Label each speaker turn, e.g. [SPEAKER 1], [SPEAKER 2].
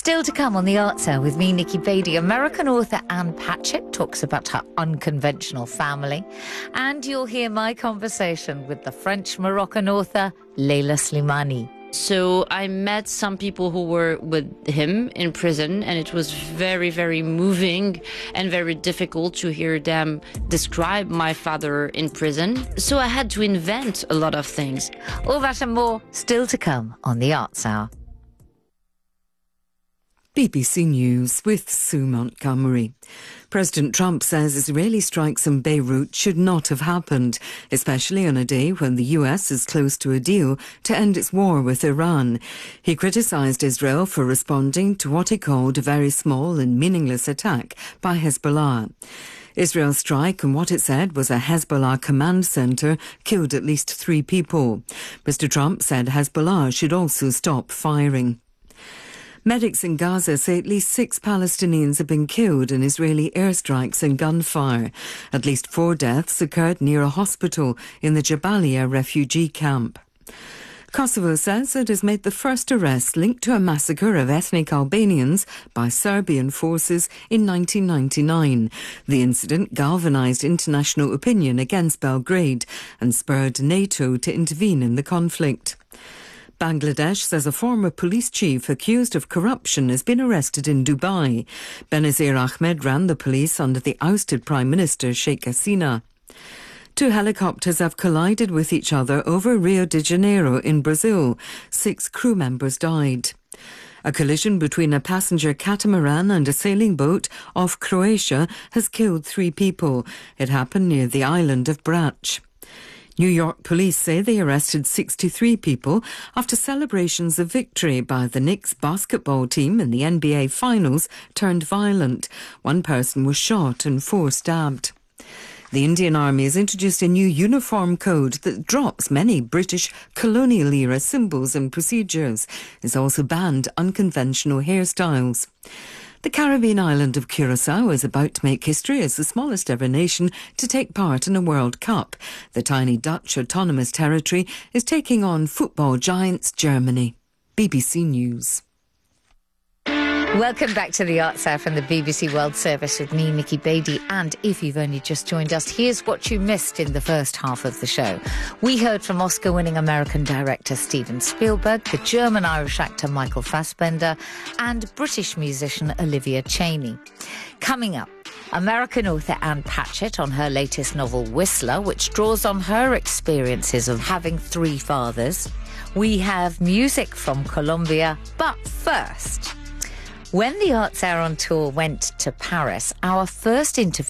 [SPEAKER 1] Still to come on The Arts Hour with me, Nikki Beattie. American author Ann Patchett talks about her unconventional family. And you'll hear my conversation with the French-Moroccan author Leila Slimani.
[SPEAKER 2] So I met some people who were with him in prison, and it was very, very moving and very difficult to hear them describe my father in prison. So I had to invent a lot of things.
[SPEAKER 1] All that and more still to come on The Arts Hour.
[SPEAKER 3] BBC News with Sue Montgomery. President Trump says Israeli strikes in Beirut should not have happened, especially on a day when the US is close to a deal to end its war with Iran. He criticised Israel for responding to what he called a very small and meaningless attack by Hezbollah. Israel's strike on what it said was a Hezbollah command centre killed at least 3 people. Mr. Trump said Hezbollah should also stop firing. Medics in Gaza say at least 6 Palestinians have been killed in Israeli airstrikes and gunfire. At least 4 deaths occurred near a hospital in the Jabalia refugee camp. Kosovo says it has made the first arrest linked to a massacre of ethnic Albanians by Serbian forces in 1999. The incident galvanised international opinion against Belgrade and spurred NATO to intervene in the conflict. Bangladesh says a former police chief accused of corruption has been arrested in Dubai. Benazir Ahmed ran the police under the ousted Prime Minister Sheikh Hasina. 2 helicopters have collided with each other over Rio de Janeiro in Brazil. 6 crew members died. A collision between a passenger catamaran and a sailing boat off Croatia has killed 3 people. It happened near the island of Brač. New York police say they arrested 63 people after celebrations of victory by the Knicks basketball team in the NBA Finals turned violent. 1 person was shot and 4 stabbed. The Indian Army has introduced a new uniform code that drops many British colonial-era symbols and procedures. It's also banned unconventional hairstyles. The Caribbean island of Curacao is about to make history as the smallest ever nation to take part in a World Cup. The tiny Dutch autonomous territory is taking on football giants Germany. BBC News.
[SPEAKER 1] Welcome back to The Arts Hour from the BBC World Service with me, Nikki Beattie. And if you've only just joined us, here's what you missed in the first half of the show. We heard from Oscar-winning American director Steven Spielberg, the German-Irish actor Michael Fassbender, and British musician Olivia Chaney. Coming up, American author Ann Patchett on her latest novel Whistler, which draws on her experiences of having 3 fathers. We have music from Colombia, but first, when the Arts Hour on Tour went to Paris, our first interview